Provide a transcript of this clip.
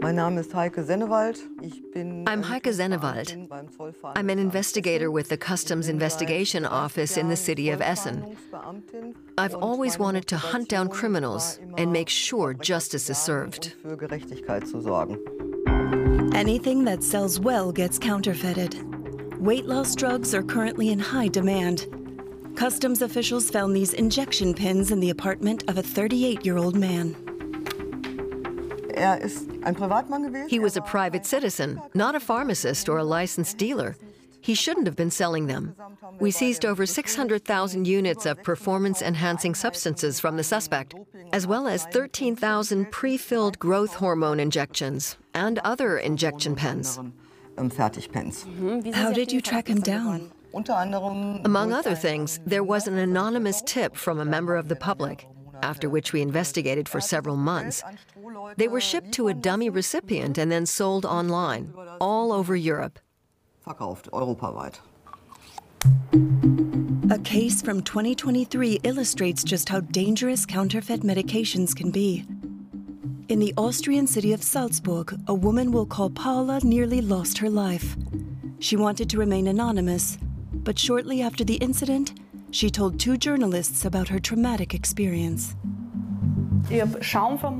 I'm Heike Sennewald. I'm an investigator with the Customs Investigation Office in the city of Essen. I've always wanted to hunt down criminals and make sure justice is served. Anything that sells well gets counterfeited. Weight loss drugs are currently in high demand. Customs officials found these injection pins in the apartment of a 38-year-old man. He was a private citizen, not a pharmacist or a licensed dealer. He shouldn't have been selling them. We seized over 600,000 units of performance-enhancing substances from the suspect, as well as 13,000 pre-filled growth hormone injections and other injection pens. How did you track him down? Among other things, there was an anonymous tip from a member of the public, after which we investigated for several months. They were shipped to a dummy recipient and then sold online, all over Europe. A case from 2023 illustrates just how dangerous counterfeit medications can be. In the Austrian city of Salzburg, a woman we'll call Paula nearly lost her life. She wanted to remain anonymous, but shortly after the incident, she told 2 journalists about her traumatic experience.